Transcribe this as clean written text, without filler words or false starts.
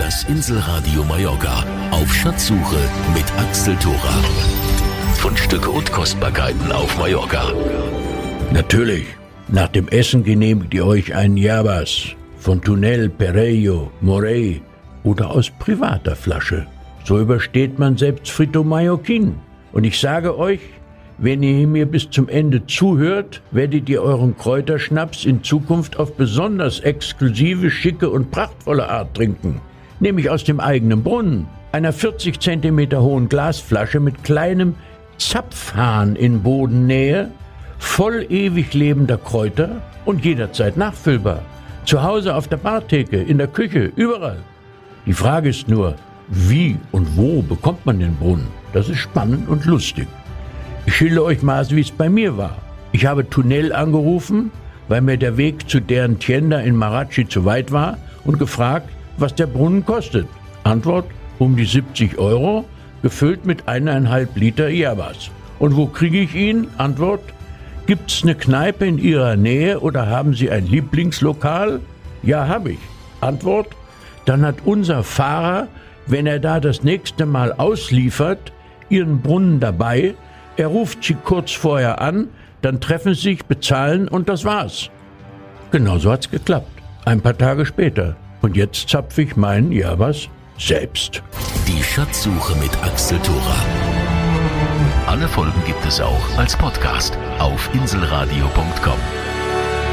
Das Inselradio Mallorca auf Schatzsuche mit Axel Thora. Fundstücke und Kostbarkeiten auf Mallorca. Natürlich, nach dem Essen genehmigt ihr euch einen Yabas von Tunel, Perello, Morey oder aus privater Flasche. So übersteht man selbst Frito Mallorquin. Und ich sage euch, wenn ihr mir bis zum Ende zuhört, werdet ihr euren Kräuterschnaps in Zukunft auf besonders exklusive, schicke und prachtvolle Art trinken. Nämlich aus dem eigenen Brunnen, einer 40 cm hohen Glasflasche mit kleinem Zapfhahn in Bodennähe, voll ewig lebender Kräuter und jederzeit nachfüllbar. Zu Hause auf der Bartheke, in der Küche, überall. Die Frage ist nur, wie und wo bekommt man den Brunnen? Das ist spannend und lustig. Ich schildere euch mal, wie es bei mir war. Ich habe Tunel angerufen, weil mir der Weg zu deren Tienda in Marachi zu weit war und gefragt, was der Brunnen kostet. Antwort, um die 70 €, gefüllt mit 1,5 Liter Yabas. Und wo kriege ich ihn? Antwort, gibt's eine Kneipe in Ihrer Nähe oder haben Sie ein Lieblingslokal? Ja, habe ich. Antwort, dann hat unser Fahrer, wenn er da das nächste Mal ausliefert, Ihren Brunnen dabei. Er ruft Sie kurz vorher an, dann treffen Sie sich, bezahlen und das war's. Genauso hat's geklappt. Ein paar Tage später. Und jetzt zapfe ich meinen Yabas selbst. Die Schatzsuche mit Axel Thora. Alle Folgen gibt es auch als Podcast auf inselradio.com.